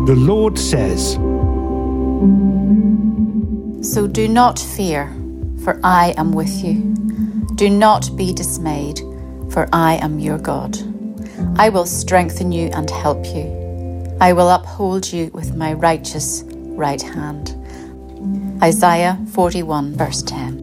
The Lord says, "So do not fear, for I am with you. Do not be dismayed, for I am your God. I will strengthen you and help you. I will uphold you with my righteous right hand." Isaiah 41 verse 10.